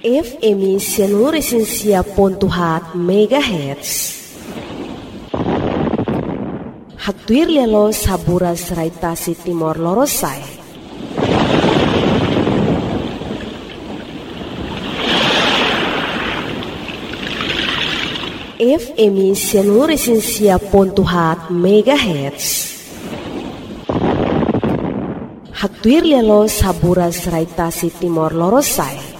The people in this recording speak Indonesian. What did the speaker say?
FM Sianuresensia.4 MHz. Haktuir lelo saburas raitasi Timor Lorosai. FM Sianuresensia.4 MHz. Haktuir lelo saburas raitasi Timor Lorosai.